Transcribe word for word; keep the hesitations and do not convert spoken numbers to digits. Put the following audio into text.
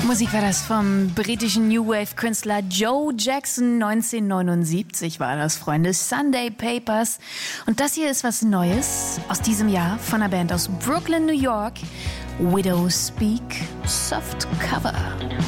Musik war das vom britischen New Wave-Künstler Joe Jackson. neunzehnhundertneunundsiebzig war das, Freunde. Sunday Papers. Und das hier ist was Neues aus diesem Jahr von einer Band aus Brooklyn, New York. Widow Speak, Soft Cover.